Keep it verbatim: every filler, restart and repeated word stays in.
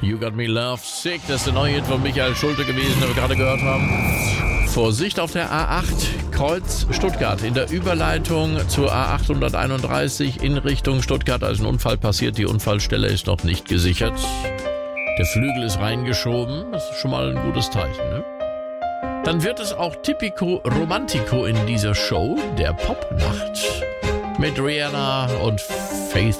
You Got Me Love Sick. Das ist der neue Hit von Michael Schulte gewesen, den wir gerade gehört haben. Vorsicht auf der A acht, Kreuz Stuttgart. In der Überleitung zur A achthunderteinunddreißig in Richtung Stuttgart. Da ist ein Unfall passiert. Die Unfallstelle ist noch nicht gesichert. Der Flügel ist reingeschoben. Das ist schon mal ein gutes Zeichen, ne? Dann wird es auch Typico Romantico in dieser Show, der Popnacht. Mit Rihanna und Faith